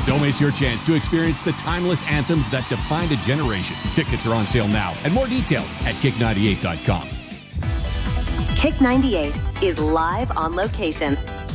Don't miss your chance to experience the timeless anthems that defined a generation. Tickets are on sale now, and more details at kick98.com. Kick 98 is live on location.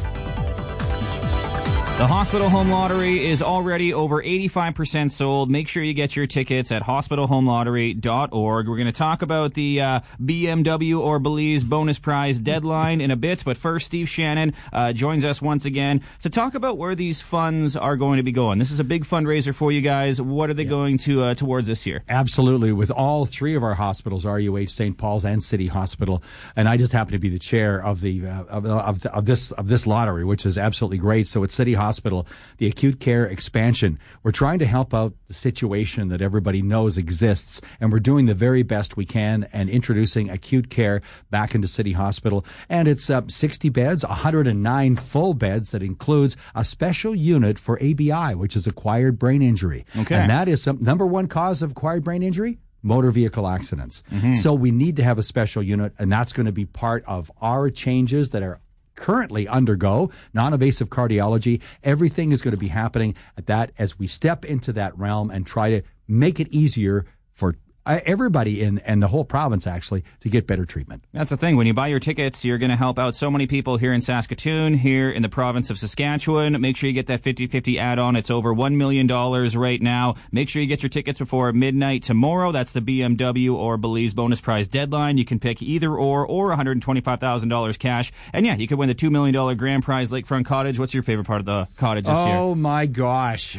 The Hospital Home Lottery is already over 85% sold. Make sure you get your tickets at hospitalhomelottery.org. We're going to talk about the BMW or Belize bonus prize deadline in a bit, but first, Steve Shannon joins us once again to talk about where these funds are going to be going. This is a big fundraiser for you guys. What are they going to towards this year? Absolutely. With all three of our hospitals, RUH, St. Paul's, and City Hospital, and I just happen to be the chair of the of this lottery, which is absolutely great. So it's City Hospital, the acute care expansion. We're trying to help out the situation that everybody knows exists, and we're doing the very best we can and introducing acute care back into City Hospital. And it's 60 beds, 109 full beds that includes a special unit for ABI, which is acquired brain injury. Okay. And that is number one cause of acquired brain injury? Motor vehicle accidents. Mm-hmm. So we need to have a special unit, and that's going to be part of our changes that are currently undergo non-invasive cardiology. Everything is going to be happening at that as we step into that realm and try to make it easier for everybody in the whole province, actually, to get better treatment. That's the thing. When you buy your tickets, you're going to help out so many people here in Saskatoon, here in the province of Saskatchewan. Make sure you get that 50-50 add-on. It's over $1 million right now. Make sure you get your tickets before midnight tomorrow. That's the BMW or Belize bonus prize deadline. You can pick either or $125,000 cash. And yeah, you could win the $2 million grand prize Lakefront Cottage. What's your favorite part of the cottage this year? Oh my gosh.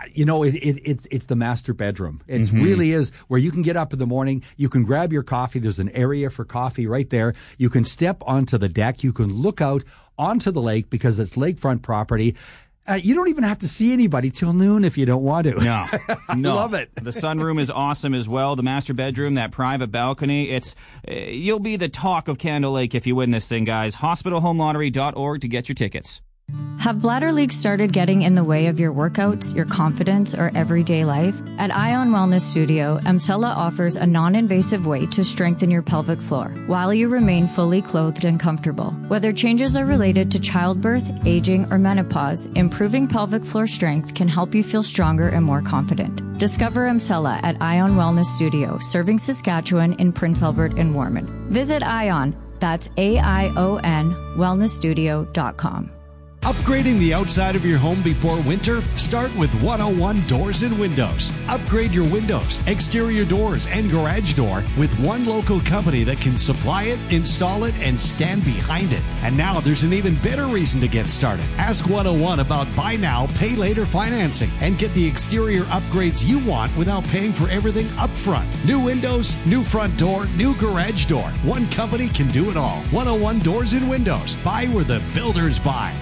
It's the master bedroom. It really is, where you can get up in the morning, you can grab your coffee. There's an area for coffee right there. You can step onto the deck. You can look out onto the lake because it's lakefront property. You don't even have to see anybody till noon if you don't want to. No. Love it. The sunroom is awesome as well. The master bedroom, that private balcony. You'll be the talk of Candle Lake if you win this thing, guys. Hospitalhomelottery.org to get your tickets. Have bladder leaks started getting in the way of your workouts, your confidence, or everyday life? At Ion Wellness Studio, Emsella offers a non-invasive way to strengthen your pelvic floor while you remain fully clothed and comfortable. Whether changes are related to childbirth, aging, or menopause, improving pelvic floor strength can help you feel stronger and more confident. Discover Emsella at Ion Wellness Studio, serving Saskatchewan in Prince Albert and Warman. Visit Ion, that's AION, wellnessstudio.com. Upgrading the outside of your home before winter? Start with 101 Doors and Windows. Upgrade your windows, exterior doors, and garage door with one local company that can supply it, install it, and stand behind it. And now there's an even better reason to get started. Ask 101 about buy now, pay later financing and get the exterior upgrades you want without paying for everything up front. New windows, new front door, new garage door. One company can do it all. 101 Doors and Windows. Buy where the builders buy.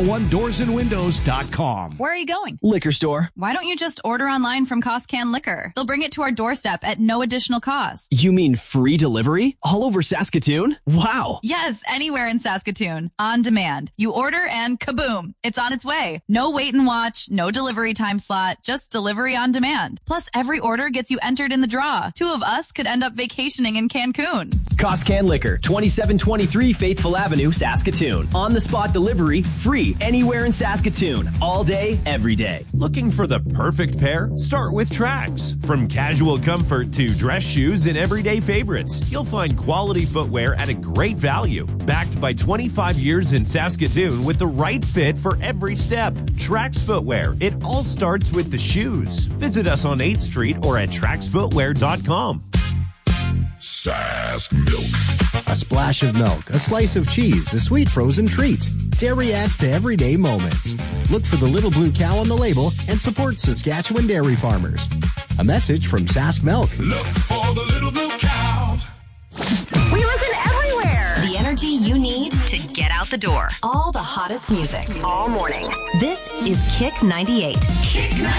101doorsandwindows.com. Where are you going? Liquor store. Why don't you just order online from Costcan Liquor? They'll bring it to our doorstep at no additional cost. You mean free delivery? All over Saskatoon? Wow. Yes, anywhere in Saskatoon. On demand. You order and kaboom, it's on its way. No wait and watch, no delivery time slot, just delivery on demand. Plus, every order gets you entered in the draw. 2 of us could end up vacationing in Cancun. Costcan Liquor, 2723 Faithful Avenue, Saskatoon. On-the-spot delivery, free anywhere in Saskatoon, all day, every day. Looking for the perfect pair? Start with Trax. From casual comfort to dress shoes and everyday favorites, you'll find quality footwear at a great value. Backed by 25 years in Saskatoon with the right fit for every step. Trax Footwear. It all starts with the shoes. Visit us on 8th Street or at traxfootwear.com. Sask Milk. A splash of milk, a slice of cheese, a sweet frozen treat. Dairy adds to everyday moments. Look for the little blue cow on the label and support Saskatchewan dairy farmers. A message from Sask Milk. Look for the little blue cow. We listen everywhere. The energy you need to get out the door. All the hottest music. All morning. This is Kick 98. Kick 98.